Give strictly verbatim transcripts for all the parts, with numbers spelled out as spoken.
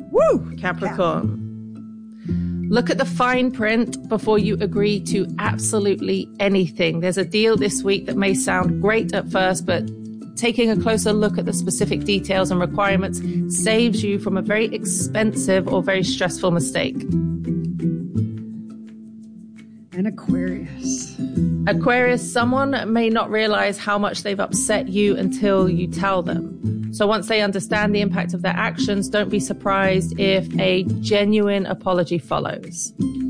Woo! Capricorn. Look at the fine print before you agree to absolutely anything. There's a deal this week that may sound great at first, but taking a closer look at the specific details and requirements saves you from a very expensive or very stressful mistake. And Aquarius. Aquarius, someone may not realize how much they've upset you until you tell them. So once they understand the impact of their actions, don't be surprised if a genuine apology follows.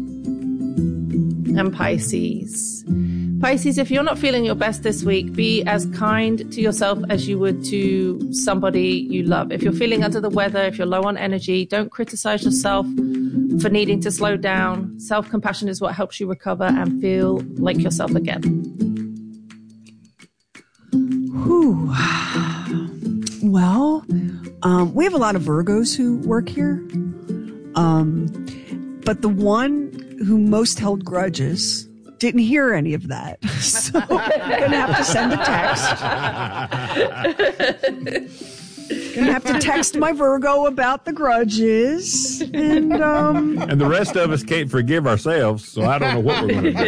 And Pisces. Pisces, if you're not feeling your best this week, be as kind to yourself as you would to somebody you love. If you're feeling under the weather, if you're low on energy, don't criticize yourself for needing to slow down. Self-compassion is what helps you recover and feel like yourself again. Whew. Well, um, we have a lot of Virgos who work here. Um, but the one who most held grudges didn't hear any of that. So I'm going to have to send a text. Going to have to text my Virgo about the grudges. And um, and the rest of us can't forgive ourselves, so I don't know what we're going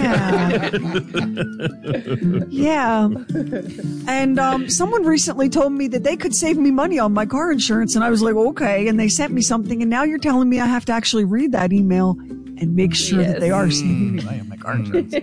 to do. Yeah. Yeah. And um, someone recently told me that they could save me money on my car insurance, and I was like, okay. And they sent me something, and now you're telling me I have to actually read that email and make sure yes. that they are saving me money on my car insurance.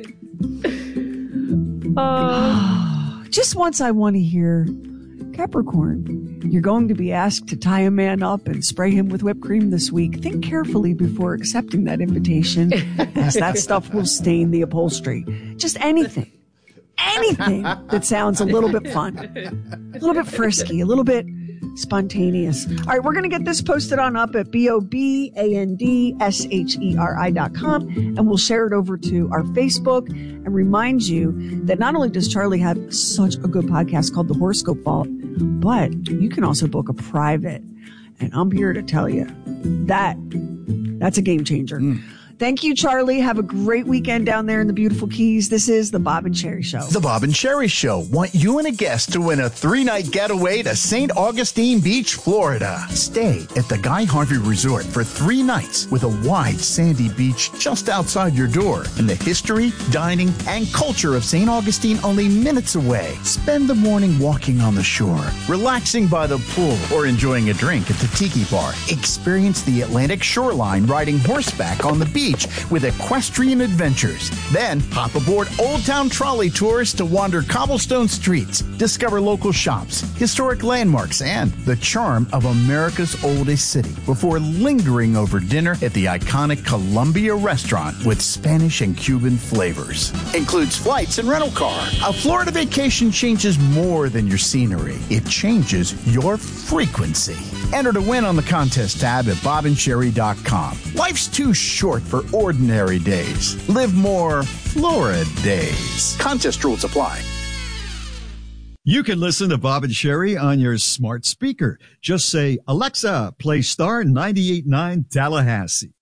uh, Just once I want to hear, Capricorn, you're going to be asked to tie a man up and spray him with whipped cream this week. Think carefully before accepting that invitation, as that stuff will stain the upholstery. Just anything, anything that sounds a little bit fun, a little bit frisky, a little bit spontaneous. All right, we're going to get this posted on up at B O B A N D S H E R I dot com, and we'll share it over to our Facebook and remind you that not only does Charlie have such a good podcast called The Horoscope Vault, but you can also book a private. And I'm here to tell you that that's a game changer. Mm. Thank you, Charlie. Have a great weekend down there in the beautiful Keys. This is The Bob and Sherry Show. The Bob and Sherry Show want you and a guest to win a three-night getaway to Saint Augustine Beach, Florida. Stay at the Guy Harvey Resort for three nights with a wide sandy beach just outside your door and the history, dining, and culture of Saint Augustine only minutes away. Spend the morning walking on the shore, relaxing by the pool, or enjoying a drink at the Tiki Bar. Experience the Atlantic shoreline riding horseback on the beach with equestrian adventures. Then hop aboard Old Town Trolley tours to wander cobblestone streets, discover local shops, historic landmarks, and the charm of America's oldest city before lingering over dinner at the iconic Columbia restaurant with Spanish and Cuban flavors. Includes flights and rental car. A Florida vacation changes more than your scenery. It changes your frequency. Enter to win on the contest tab at bob and sherry dot com. Life's too short for ordinary days. Live more Florida days. Contest rules apply. You can listen to Bob and Sherry on your smart speaker. Just say, Alexa, play Star ninety-eight point nine Tallahassee.